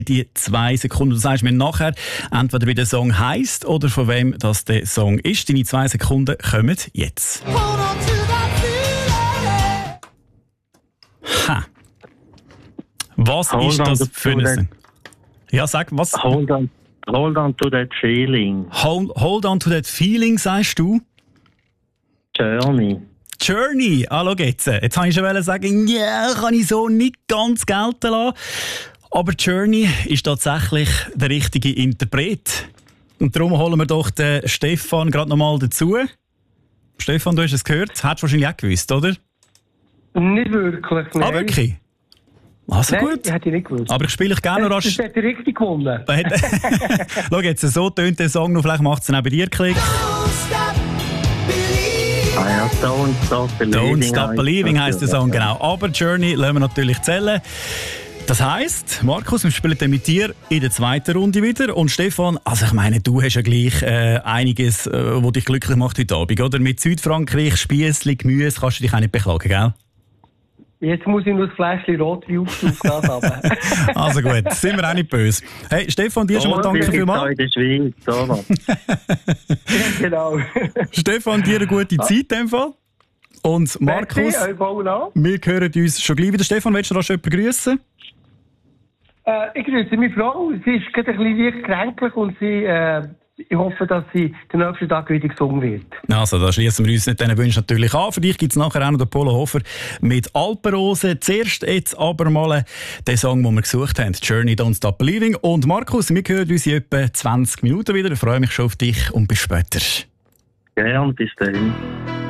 Die 2 Sekunden. Du sagst mir nachher entweder, wie der Song heisst oder von wem das der Song ist. Deine 2 Sekunden kommen jetzt. Ha. Was ist das für ein Song? Ja, sag, was? Hold on to that feeling. Hold on to that feeling, sagst du? Journey. Journey. Ah, schau jetzt. Jetzt wollte ich schon sagen, ja, kann ich so nicht ganz gelten lassen. Aber Journey ist tatsächlich der richtige Interpret. Und darum holen wir doch den Stefan gerade nochmal dazu. Stefan, du hast es gehört. Hättest du wahrscheinlich auch gewusst, oder? Nicht wirklich, nein. Ah, wirklich? Also nein, gut. Hätte ich nicht gewusst. Aber ich spiele euch gerne rasch. Das hat er richtig gewonnen. Schau jetzt, so tönt der Song noch. Vielleicht macht es dann auch bei dir Klick. Ah ja, Don't Stop Believing. Don't Stop Believing heisst der Song, genau. Aber Journey lassen wir natürlich zählen. Das heisst, Markus, wir spielen dann mit dir in der 2. Runde wieder. Und Stefan, also ich meine, du hast ja gleich einiges, was dich glücklich macht heute Abend, oder? Mit Südfrankreich, Spiessli, Gemüse, kannst du dich auch nicht beklagen, gell? Jetzt muss ich nur das Fläschchen Rotwein aufschlagen. Also gut, sind wir auch nicht böse. Hey, Stefan, dir schon mal danke vielmals. In der Schweiz, oder? Genau. Stefan, dir eine gute Zeit in dem Fall. Und Markus, wir hören uns schon gleich wieder. Stefan, willst du noch jemanden grüßen? Ich grüße meine Frau. Sie ist gerade ein bisschen leicht kränklich und ich hoffe, dass sie den nächsten Tag wieder gesungen wird. Also, da schließen wir uns nicht diesen Wünschen natürlich an. Für dich gibt es nachher auch noch den Polo Hofer mit Alpenrose. Zuerst jetzt aber mal den Song, den wir gesucht haben, Journey, Don't Stop Believing. Und Markus, wir hören uns in etwa 20 Minuten wieder. Ich freue mich schon auf dich und bis später. Gerne, bis dahin.